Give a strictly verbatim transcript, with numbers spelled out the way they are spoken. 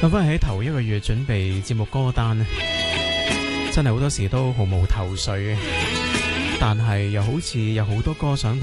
諗翻起頭一個月準備節目歌單咧，真係好多時都毫無頭緒嘅，但係又好似有好多歌想